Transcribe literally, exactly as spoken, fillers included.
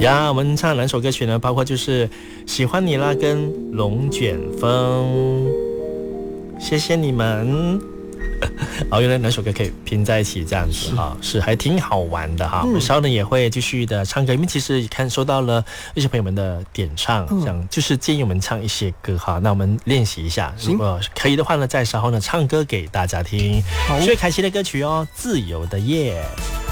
呀，我们唱两首歌曲呢，包括就是喜欢你啦跟龙卷风，谢谢你们。哦，原来两首歌可以拼在一起这样子哈，是还挺好玩的哈。我们稍等也会继续的唱歌，因为其实看收到了一些朋友们的点唱，这样就是建议我们唱一些歌哈。那我们练习一下，如果可以的话呢，再稍后呢唱歌给大家听。薛凯琪的歌曲哦，《自由的夜》。